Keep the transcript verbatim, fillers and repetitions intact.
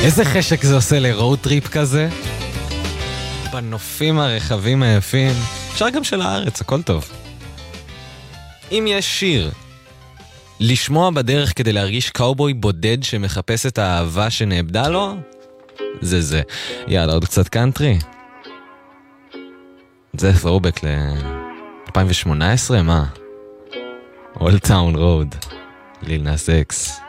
איזה חשק זה עושה לרוד טריפ כזה? בנופים הרחבים היפים. אפשר גם של הארץ, הכל טוב. אם יש שיר לשמוע בדרך כדי להרגיש קאובוי בודד שמחפש את האהבה שנאבדה לו, זה זה. יאללה, עוד קצת קאנטרי. זה ת'רובק ל-אלפיים ושמונה עשרה, מה? Old Town Road, ליל נאס אקס.